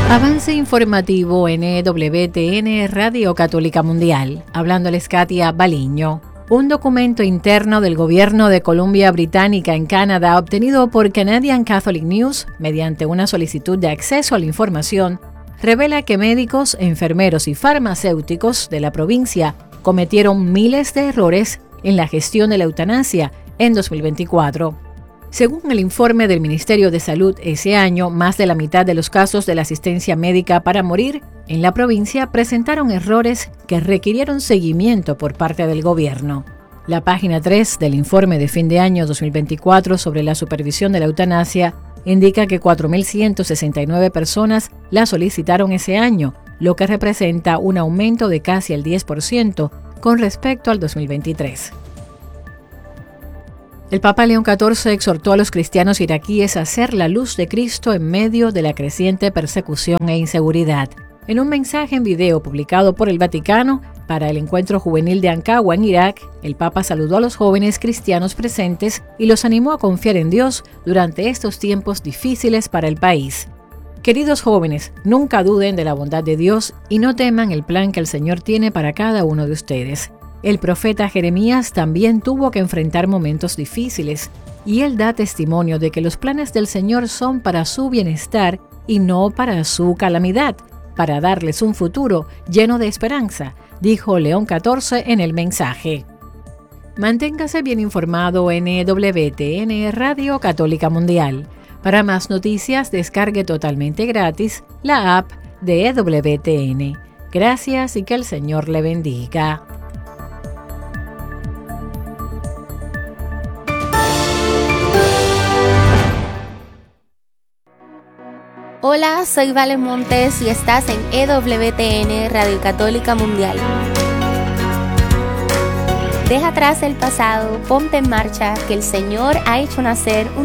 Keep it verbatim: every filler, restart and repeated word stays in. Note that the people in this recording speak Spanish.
Avance informativo en E W T N Radio Católica Mundial. Hablándoles Katia Baliño. Un documento interno del gobierno de Columbia Británica en Canadá obtenido por Canadian Catholic News mediante una solicitud de acceso a la información revela que médicos, enfermeros y farmacéuticos de la provincia cometieron miles de errores en la gestión de la eutanasia en dos mil veinticuatro. Según el informe del Ministerio de Salud ese año, más de la mitad de los casos de la asistencia médica para morir en la provincia presentaron errores que requirieron seguimiento por parte del gobierno. La página tres del informe de fin de año dos mil veinticuatro sobre la supervisión de la eutanasia indica que cuatro mil ciento sesenta y nueve personas la solicitaron ese año, lo que representa un aumento de casi el diez por ciento con respecto al dos mil veintitrés. El Papa León catorce exhortó a los cristianos iraquíes a ser la luz de Cristo en medio de la creciente persecución e inseguridad. En un mensaje en video publicado por el Vaticano para el encuentro juvenil de Ankawa en Irak, el Papa saludó a los jóvenes cristianos presentes y los animó a confiar en Dios durante estos tiempos difíciles para el país. Queridos jóvenes, nunca duden de la bondad de Dios y no teman el plan que el Señor tiene para cada uno de ustedes. El profeta Jeremías también tuvo que enfrentar momentos difíciles, y él da testimonio de que los planes del Señor son para su bienestar y no para su calamidad, para darles un futuro lleno de esperanza, dijo León catorce en el mensaje. Manténgase bien informado en E W T N Radio Católica Mundial. Para más noticias, descargue totalmente gratis la app de E W T N. Gracias y que el Señor le bendiga. Hola, soy Valen Montes y estás en E W T N Radio Católica Mundial. Deja atrás el pasado, ponte en marcha, que el Señor ha hecho nacer un